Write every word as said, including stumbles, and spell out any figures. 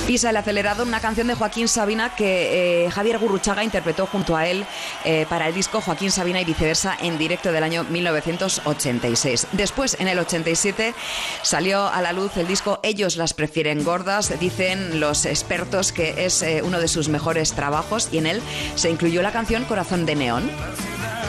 Pisa el acelerado, una canción de Joaquín Sabina que eh, Javier Gurruchaga interpretó junto a él eh, para el disco Joaquín Sabina y viceversa en directo del año mil novecientos ochenta y seis. Después, en el ochenta y siete, salió a la luz el disco Ellos las prefieren gordas. Dicen los expertos que es eh, uno de sus mejores trabajos y en él se incluyó la canción Corazón de Neón.